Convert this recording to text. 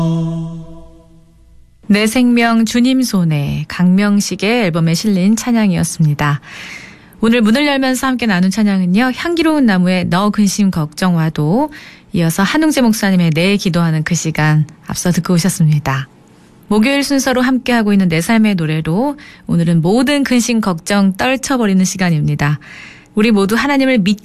내 생명 주님 손에 강명식의 앨범에 실린 찬양이었습니다. 오늘 문을 열면서 함께 나눈 찬양은요. 향기로운 나무의 너 근심 걱정 와도, 이어서 한웅재 목사님의 내 기도하는 그 시간 앞서 듣고 오셨습니다. 목요일 순서로 함께하고 있는 내 삶의 노래로 오늘은 모든 근심 걱정 떨쳐버리는 시간입니다. 우리 모두 하나님을 믿고